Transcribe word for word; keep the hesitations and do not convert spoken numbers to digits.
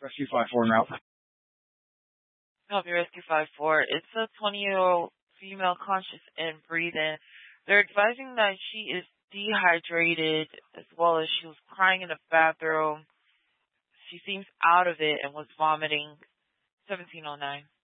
Rescue five four now. Help me Rescue five four. It's a twenty-year-old female conscious and breathing. They're advising that she is dehydrated as well as she was crying in the bathroom. She seems out of it and was vomiting. seventeen oh nine.